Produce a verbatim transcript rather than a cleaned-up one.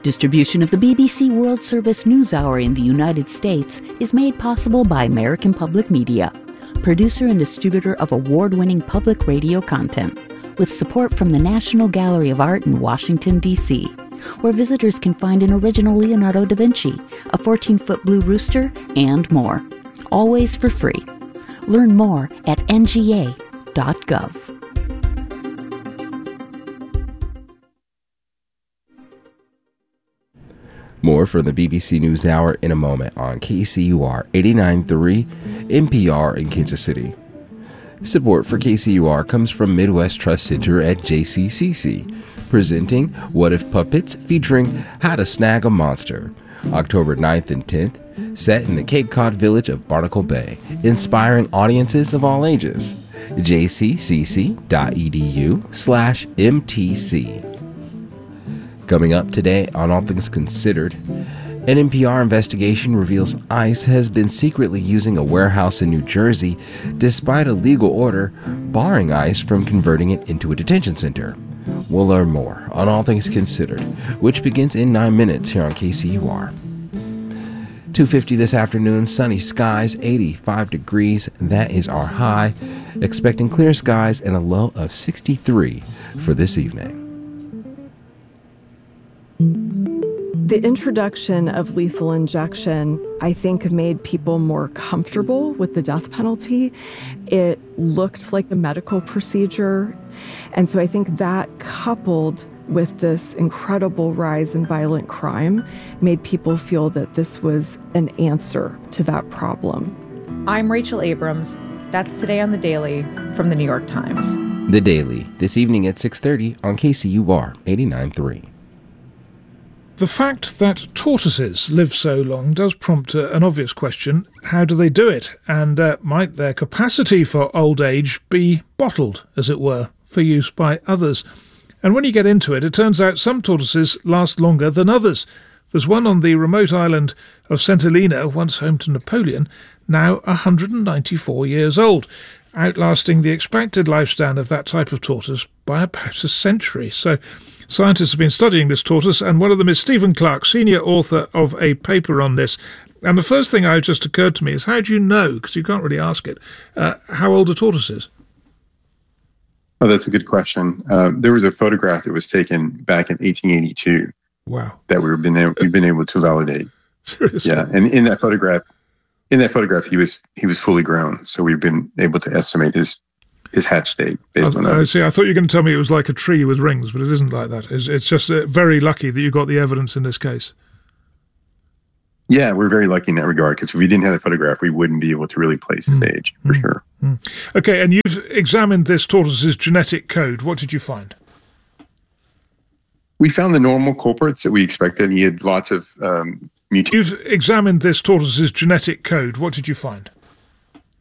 Distribution of the B B C World Service NewsHour in the United States is made possible by American Public Media, producer and distributor of award-winning public radio content, with support from the National Gallery of Art in Washington, D C, where visitors can find an original Leonardo da Vinci, a fourteen-foot blue rooster, and more. Always for free. Learn more at N G A dot gov. More from the B B C NewsHour in a moment on K C U R eighty-nine point three N P R in Kansas City. Support for K C U R comes from Midwest Trust Center at J C C C, presenting What If Puppets featuring How to Snag a Monster, October ninth and tenth, set in the Cape Cod village of Barnacle Bay, inspiring audiences of all ages. J C C C dot E D U slash M T C. Coming up today on All Things Considered, an N P R investigation reveals ICE has been secretly using a warehouse in New Jersey despite a legal order barring ICE from converting it into a detention center. We'll learn more on All Things Considered, which begins in nine minutes here on K C U R. two fifty this afternoon, sunny skies, eighty-five degrees, that is our high. Expecting clear skies and a low of sixty-three for this evening. The introduction of lethal injection, I think, made people more comfortable with the death penalty. It looked like a medical procedure. And so I think that, coupled with this incredible rise in violent crime, made people feel that this was an answer to that problem. I'm Rachel Abrams. That's Today on The Daily from The New York Times. The Daily, this evening at six thirty on K C U R eighty-nine point three. The fact that tortoises live so long does prompt uh, an obvious question. How do they do it? And uh, might their capacity for old age be bottled, as it were, for use by others? And when you get into it, it turns out some tortoises last longer than others. There's one on the remote island of Saint Helena, once home to Napoleon, now one hundred ninety-four years old, outlasting the expected lifespan of that type of tortoise by about a century. So scientists have been studying this tortoise, and one of them is Stephen Clark, senior author of a paper on this. And the first thing that just occurred to me is, how do you know, because you can't really ask it, uh, how old a tortoise is? Oh, that's a good question. Um, there was a photograph that was taken back in eighteen eighty-two. Wow. That we've been able, we've been able to validate. Seriously? Yeah, and in that photograph, in that photograph, he was he was fully grown, so we've been able to estimate his his hatch date based I, on that. I see. I thought you were going to tell me it was like a tree with rings, but it isn't like that. It's, it's just uh, very lucky that you got the evidence in this case. Yeah, we're very lucky in that regard, because if we didn't have the photograph, we wouldn't be able to really place his mm. age, for mm. sure. Mm. Okay, and you've examined this tortoise's genetic code. What did you find? We found the normal culprits that we expected. He had lots of um, mutations. You've examined this tortoise's genetic code. What did you find?